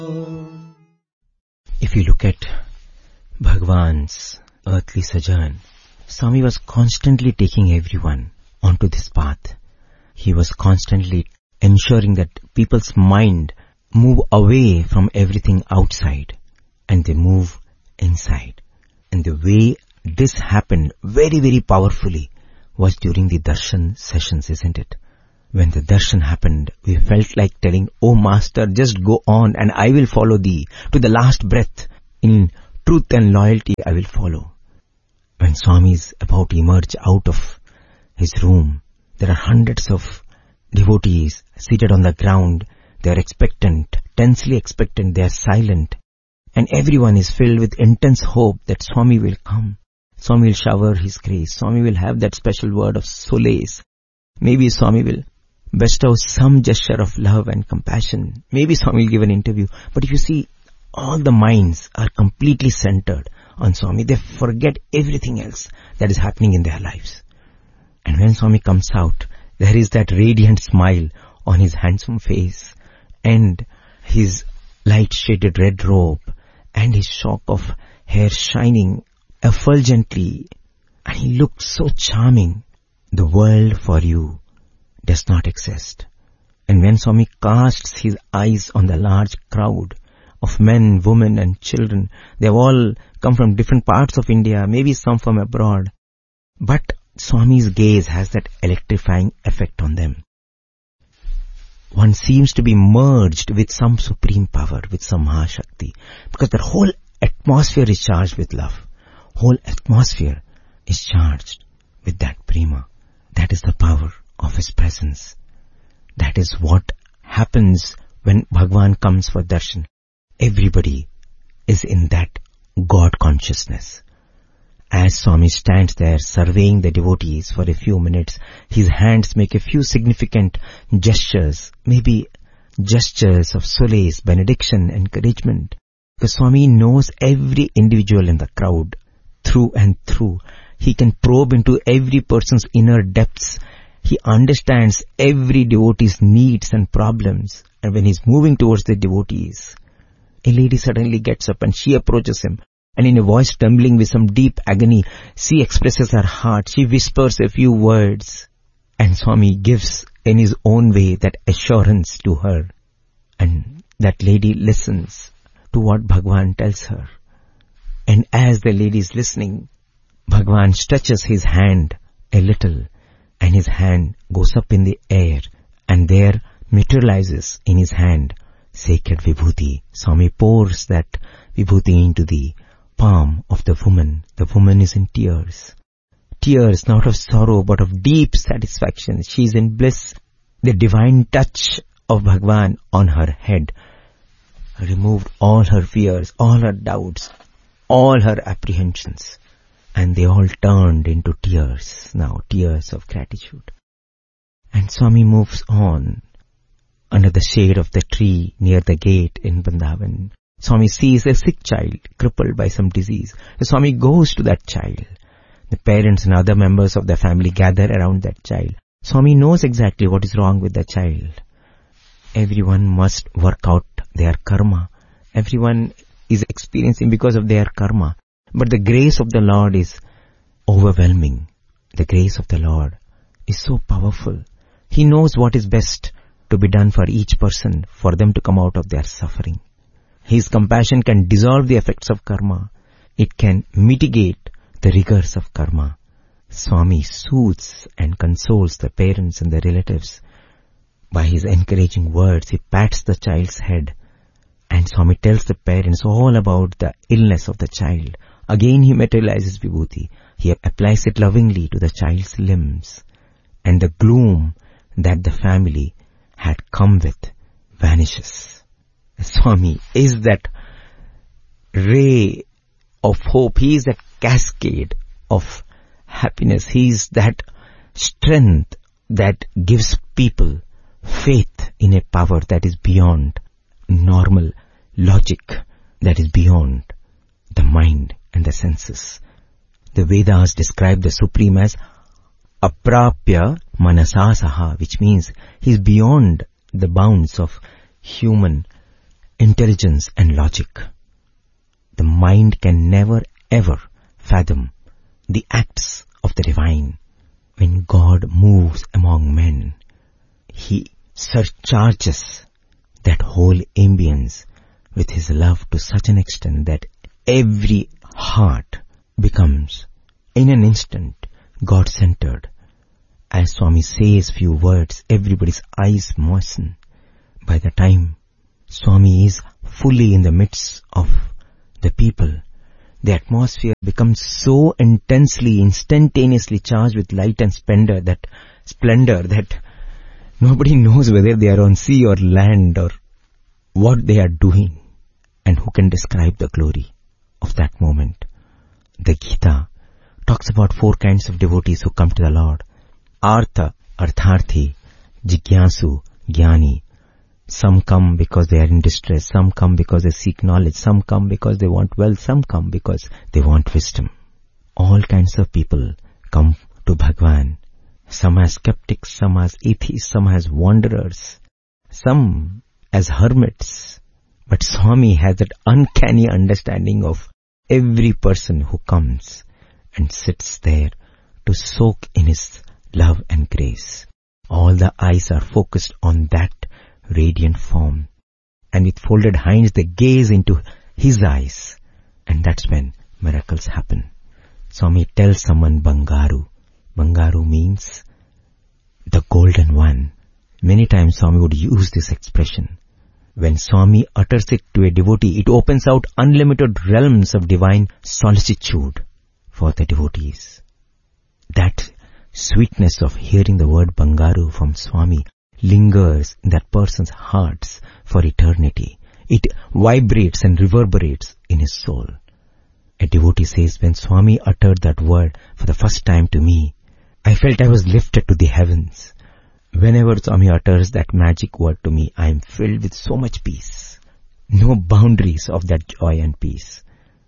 If you look at Bhagwan's earthly sojourn, Swami was constantly taking everyone onto this path. He was constantly ensuring that people's mind move away from everything outside and they move inside. And the way this happened very, very powerfully was during the darshan sessions, isn't it? When the darshan happened, we felt like telling, "Oh Master, just go on and I will follow thee. To the last breath, in truth and loyalty, I will follow." When Swami is about to emerge out of his room, there are hundreds of devotees seated on the ground. They are expectant, tensely expectant, they are silent. And everyone is filled with intense hope that Swami will come. Swami will shower his grace. Swami will have that special word of solace. Maybe Swami will bestow some gesture of love and compassion. Maybe Swami will give an interview. But if you see, all the minds are completely centered on Swami. They forget everything else that is happening in their lives. And when Swami comes out, there is that radiant smile on his handsome face and his light-shaded red robe and his shock of hair shining effulgently. And he looks so charming. The world for you does not exist. And when Swami casts his eyes on the large crowd of men, women and children, they have all come from different parts of India, maybe some from abroad. But Swami's gaze has that electrifying effect on them. One seems to be merged with some supreme power, with some Mahashakti, because the whole atmosphere is charged with love. Whole atmosphere is charged with that prema. That is the power of his presence. That is what happens when Bhagwan comes for darshan. Everybody is in that God consciousness. As Swami stands there surveying the devotees for a few minutes, his hands make a few significant gestures, maybe gestures of solace, benediction, encouragement. Because Swami knows every individual in the crowd through and through. He can probe into every person's inner depths. He understands every devotee's needs and problems. And when he's moving towards the devotees, a lady suddenly gets up and she approaches him. And in a voice trembling with some deep agony, she expresses her heart. She whispers a few words. And Swami gives in his own way that assurance to her. And that lady listens to what Bhagwan tells her. And as the lady is listening, Bhagwan stretches his hand a little. And his hand goes up in the air. And there materializes in his hand sacred vibhuti. Swami pours that vibhuti into the palm of the woman. The woman is in tears. Tears not of sorrow but of deep satisfaction. She is in bliss. The divine touch of Bhagwan on her head removed all her fears, all her doubts, all her apprehensions. And they all turned into tears now, tears of gratitude. And Swami moves on under the shade of the tree near the gate in Vrindavan. Swami sees a sick child crippled by some disease. The Swami goes to that child. The parents and other members of the family gather around that child. Swami knows exactly what is wrong with the child. Everyone must work out their karma. Everyone is experiencing because of their karma. But the grace of the Lord is overwhelming. The grace of the Lord is so powerful. He knows what is best to be done for each person, for them to come out of their suffering. His compassion can dissolve the effects of karma. It can mitigate the rigors of karma. Swami soothes and consoles the parents and the relatives. By his encouraging words, he pats the child's head. And Swami tells the parents all about the illness of the child. Again he materializes vibhuti. He applies it lovingly to the child's limbs. And the gloom that the family had come with vanishes. Swami is that ray of hope. He is that cascade of happiness. He is that strength that gives people faith in a power that is beyond normal logic, that is beyond the mind and the senses. The Vedas describe the Supreme as aprapya manasasaha, which means he is beyond the bounds of human intelligence and logic. The mind can never ever fathom the acts of the divine. When God moves among men, He surcharges that whole ambience with His love to such an extent that every heart becomes, in an instant, God-centered. As Swami says few words, everybody's eyes moisten. By the time Swami is fully in the midst of the people, the atmosphere becomes so intensely, instantaneously charged with light and splendor that nobody knows whether they are on sea or land or what they are doing. And who can describe the glory of that moment? The Gita talks about 4 kinds of devotees who come to the Lord. Artha, Artharthi, Jigyasu, Jnani. Some come because they are in distress. Some come because they seek knowledge. Some come because they want wealth. Some come because they want wisdom. All kinds of people come to Bhagwan. Some as skeptics, some as atheists, some as wanderers, some as hermits. But Swami has that uncanny understanding of every person who comes and sits there to soak in His love and grace. All the eyes are focused on that radiant form, and with folded hands they gaze into His eyes, and that's when miracles happen. Swami tells someone Bangaru. Bangaru means the golden one. Many times Swami would use this expression. When Swami utters it to a devotee, it opens out unlimited realms of divine solicitude for the devotees. That sweetness of hearing the word Bangaru from Swami lingers in that person's hearts for eternity. It vibrates and reverberates in his soul. A devotee says, when Swami uttered that word for the first time to me, I felt I was lifted to the heavens. Whenever Swami utters that magic word to me, I am filled with so much peace. No boundaries of that joy and peace.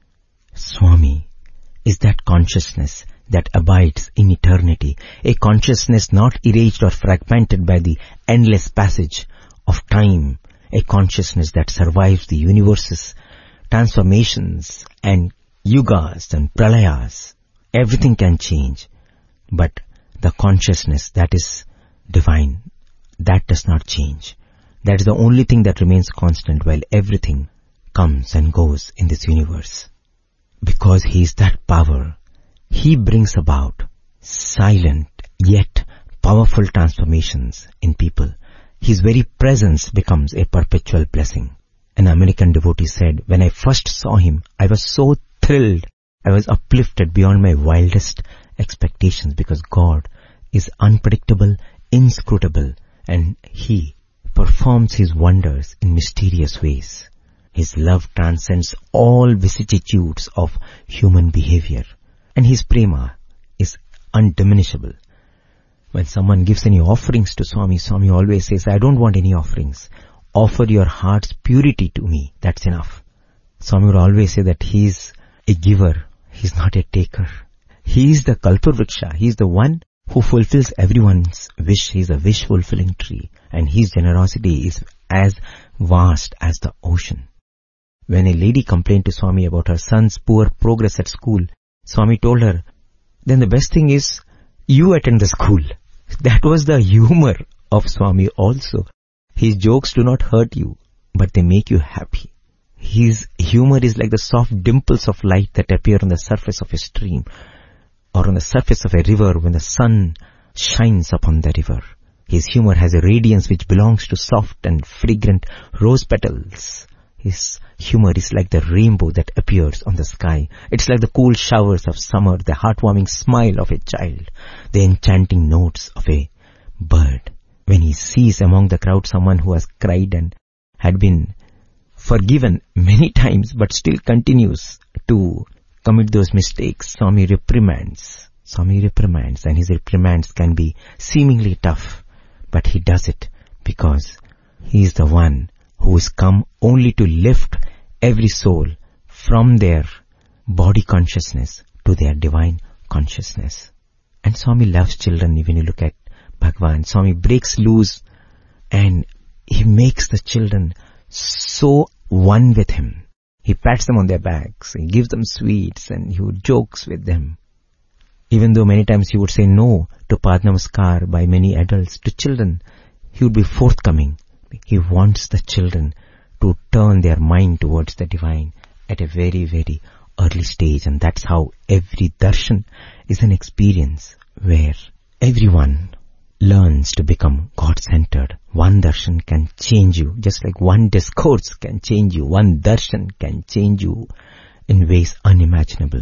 Swami is that consciousness that abides in eternity, a consciousness not erased or fragmented by the endless passage of time, a consciousness that survives the universe's transformations and yugas and pralayas. Everything can change, but the consciousness that is divine, that does not change. That is the only thing that remains constant while everything comes and goes in this universe. Because He is that power, He brings about silent yet powerful transformations in people. His very presence becomes a perpetual blessing. An American devotee said, when I first saw him, I was so thrilled. I was uplifted beyond my wildest expectations because God is unpredictable, inscrutable, and He performs His wonders in mysterious ways. His love transcends all vicissitudes of human behavior, and His prema is undiminishable. When someone gives any offerings to Swami, Swami always says, I don't want any offerings. Offer your heart's purity to me. That's enough. Swami would always say that He is a giver. He is not a taker. He is the Kalpavriksha. He is the one who fulfills everyone's wish. He is a wish-fulfilling tree. And His generosity is as vast as the ocean. When a lady complained to Swami about her son's poor progress at school, Swami told her, then the best thing is you attend the school. That was the humor of Swami also. His jokes do not hurt you, but they make you happy. His humor is like the soft dimples of light that appear on the surface of a stream or on the surface of a river when the sun shines upon the river. His humor has a radiance which belongs to soft and fragrant rose petals. His humor is like the rainbow that appears on the sky. It's like the cool showers of summer, the heartwarming smile of a child, the enchanting notes of a bird. When he sees among the crowd someone who has cried and had been forgiven many times but still continues to commit those mistakes, Swami reprimands. Swami reprimands, and His reprimands can be seemingly tough, but He does it because He is the one who is come only to lift every soul from their body consciousness to their divine consciousness. And Swami loves children. When you look at Bhagwan, Swami breaks loose and He makes the children so one with him. He pats them on their backs, he gives them sweets, and he jokes with them. Even though many times he would say no to Pad Namaskar by many adults, to children, he would be forthcoming. He wants the children to turn their mind towards the divine at a very, very early stage. And that's how every darshan is an experience where everyone learns to become God-centered. One darshan can change you, just like one discourse can change you. One darshan can change you in ways unimaginable.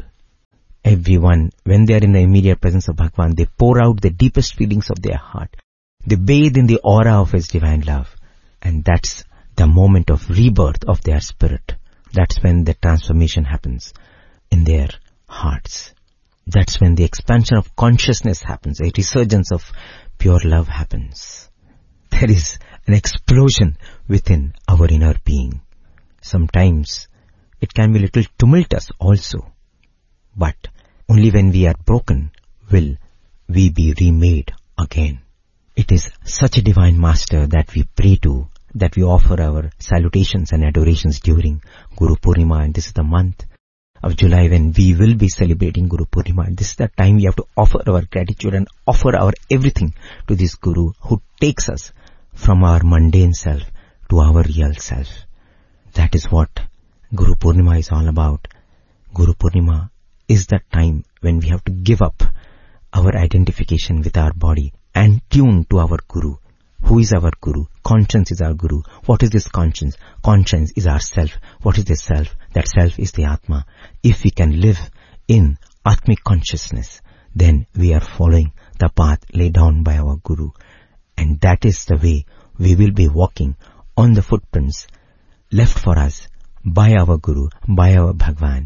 Everyone, when they are in the immediate presence of Bhagwan, they pour out the deepest feelings of their heart. They bathe in the aura of His divine love. And that's the moment of rebirth of their spirit. That's when the transformation happens in their hearts. That's when the expansion of consciousness happens. A resurgence of pure love happens. There is an explosion within our inner being. Sometimes it can be a little tumultuous also. But only when we are broken will we be remade again. It is such a divine master that we pray to, that we offer our salutations and adorations during Guru Purnima. And this is the month of July when we will be celebrating Guru Purnima. And this is the time we have to offer our gratitude and offer our everything to this Guru who takes us from our mundane self to our real self. That is what Guru Purnima is all about. Guru Purnima is that time when we have to give up our identification with our body and tune to our Guru. Who is our Guru? Conscience is our Guru. What is this conscience? Conscience is our self. What is this self? That self is the Atma. If we can live in Atmic consciousness, then we are following the path laid down by our Guru. And that is the way we will be walking on the footprints left for us by our Guru, by our Bhagwan,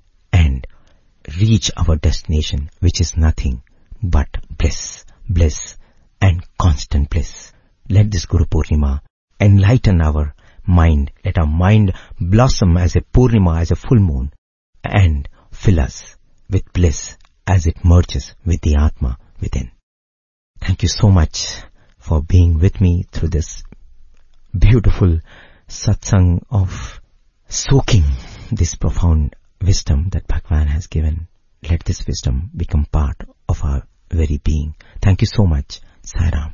and reach our destination, which is nothing but bliss, bliss and constant bliss. Let this Guru Purnima enlighten our mind. Let our mind blossom as a Purnima, as a full moon, and fill us with bliss as it merges with the Atma within. Thank you so much for being with me through this beautiful satsang of soaking this profound wisdom that Bhagwan has given. Let this wisdom become part of our very being. Thank you so much. Sai Ram.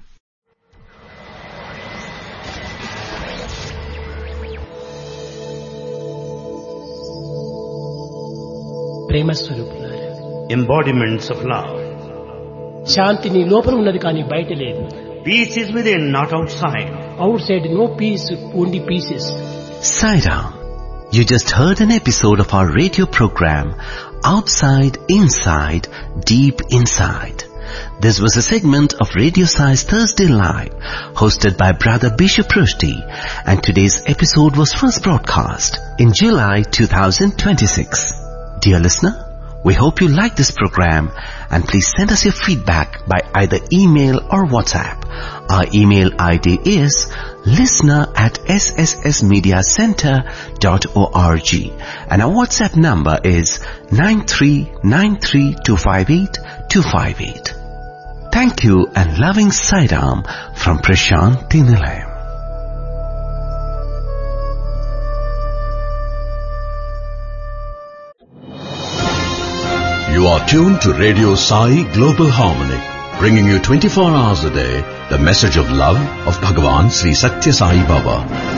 ప్రేమ స్వరూపులారా, embodiments of love. శాంతి నీ లోపల ఉన్నది కానీ బయట లేదు. Peace is within, not outside. Out side no piece, only pieces. Sai Ram. You just heard an episode of our radio program, Outside, Inside, Deep Inside. This was a segment of Radio Sai's Thursday Live, hosted by Brother Bishop Rushdie, and today's episode was first broadcast in July 2026. Dear listener, we hope you like this program, and please send us your feedback by either email or WhatsApp. Our email ID is listener@sssmediacenter.org, and our WhatsApp number is 9393258258. Thank you and loving Sai Ram from Prashanti Nilayam. You are tuned to Radio Sai Global Harmony, bringing you 24 hours a day the message of love of Bhagavan Sri Satya Sai Baba.